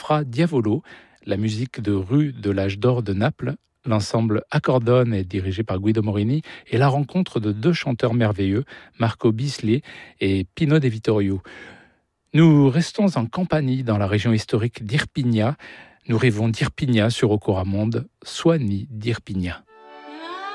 Fra Diavolo, la musique de rue de l'âge d'or de Naples. L'ensemble Accordone est dirigé par Guido Morini et la rencontre de deux chanteurs merveilleux, Marco Bisley et Pino De Vittorio. Nous restons en Campanie, dans la région historique d'Irpinia. Nous rêvons d'Irpinia sur Ocoramonde, Soigny d'Irpinia.